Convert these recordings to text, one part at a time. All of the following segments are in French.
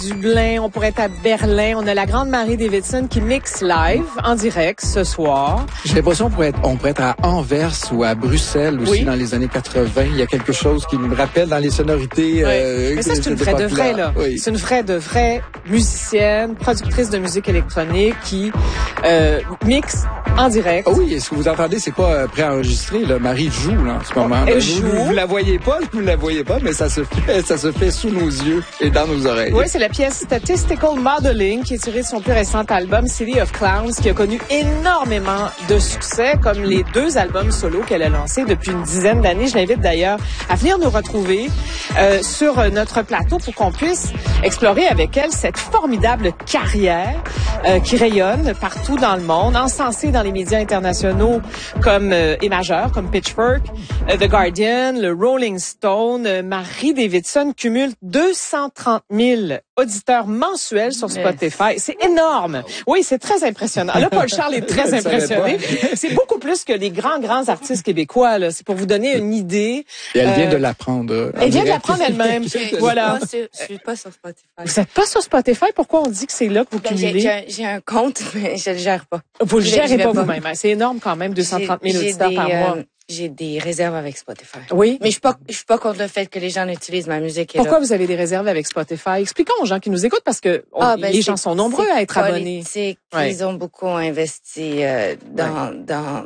Dublin, on pourrait être à Berlin. On a la grande Marie Davidson qui mixe live en direct ce soir. J'ai l'impression qu'on pourrait être à Anvers ou à Bruxelles aussi dans les années 80. Il y a quelque chose qui me rappelle dans les sonorités. Mais ça, c'est une vraie de vraie, là. Oui. C'est une vraie de vraie musicienne, productrice de musique électronique qui mixe en direct. Ah oui, et ce que vous entendez, c'est pas préenregistré. Là. Marie joue là, en ce moment. Elle joue. Vous la voyez pas, mais ça se fait sous nos yeux et dans nos oreilles. Oui, c'est la pièce Statistical Modeling qui est tirée de son plus récent album City of Clowns qui a connu énormément de succès comme les 2 albums solo qu'elle a lancés depuis une dizaine d'années. Je l'invite d'ailleurs à venir nous retrouver sur notre plateau pour qu'on puisse explorer avec elle cette formidable carrière qui rayonne partout dans le monde, encensée dans les médias internationaux comme et majeurs comme Pitchfork, The Guardian, le Rolling Stone. Marie Davidson cumule 230 000 auditeurs mensuels sur Spotify. C'est énorme. Oui, c'est très impressionnant. Là, Paul Charles est très impressionné. C'est beaucoup plus que les grands artistes québécois. Là. C'est pour vous donner une idée. Et elle vient de l'apprendre. Elle vient de l'apprendre elle-même. Voilà. Je suis pas sur Spotify. Vous n'êtes pas sur Spotify? Pourquoi on dit que c'est là que vous cumulez? J'ai un compte, mais je le gère pas. Vous le gérez pas vous-même. C'est énorme quand même, 230 000 auditeurs par mois. J'ai des réserves avec Spotify. Oui. Mais je suis pas contre le fait que les gens utilisent ma musique. Pourquoi vous avez des réserves avec Spotify? Expliquons aux gens qui nous écoutent parce que les gens sont nombreux à être abonnés. Ils ont beaucoup investi dans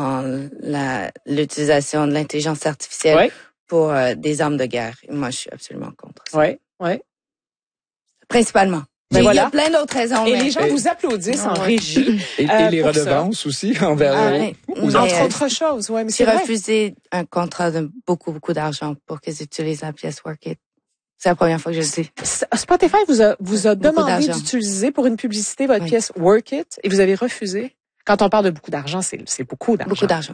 l'utilisation de l'intelligence artificielle pour des armes de guerre. Et moi, je suis absolument contre ça. Oui. Principalement. Ben il y voilà. a plein d'autres raisons. Et les gens vous applaudissent en régie. Et les redevances aussi envers entre autres choses. Ouais, mais j'ai refusé un contrat de beaucoup d'argent pour qu'ils utilisent la pièce Work It. C'est la première fois que je le dis. Spotify vous a demandé d'utiliser pour une publicité votre pièce Work It et vous avez refusé. Quand on parle de beaucoup d'argent, c'est beaucoup d'argent. Beaucoup d'argent.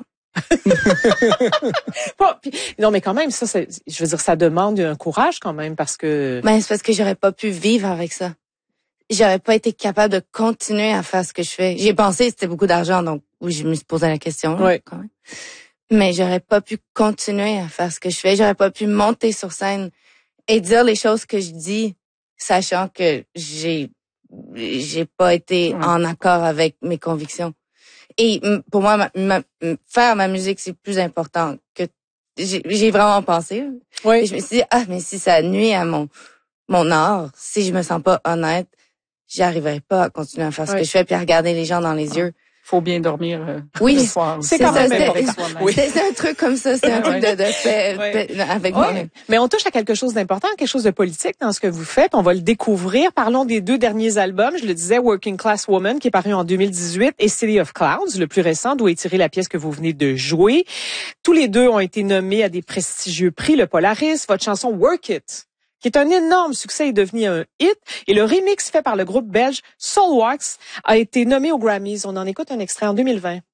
Non, mais quand même, je veux dire, ça demande un courage quand même parce que... Ben, c'est parce que j'aurais pas pu vivre avec ça. J'aurais pas été capable de continuer à faire ce que je fais. J'ai pensé que c'était beaucoup d'argent, donc oui, je me suis posé la question. Oui. Quand même. Mais j'aurais pas pu continuer à faire ce que je fais. J'aurais pas pu monter sur scène et dire les choses que je dis, sachant que j'ai pas été en accord avec mes convictions. Et pour moi, faire ma musique, c'est plus important que j'ai vraiment pensé. Oui. Et je me suis dit, mais si ça nuit à mon art, si je me sens pas honnête, j'arriverai pas à continuer à faire ce que je fais puis à regarder les gens dans les yeux. Faut bien dormir le soir. C'est quand même important. C'est un truc comme ça, c'est un truc de fait avec moi-même. Mais on touche à quelque chose d'important, quelque chose de politique dans ce que vous faites. On va le découvrir. Parlons des 2 derniers albums. Je le disais, Working Class Woman, qui est paru en 2018, et City of Clowns, le plus récent, d'où est tirée la pièce que vous venez de jouer. Tous les 2 ont été nommés à des prestigieux prix, le Polaris. Votre chanson Work It, qui est un énorme succès, est devenu un hit. Et le remix fait par le groupe belge Soulwax a été nommé aux Grammys. On en écoute un extrait en 2020.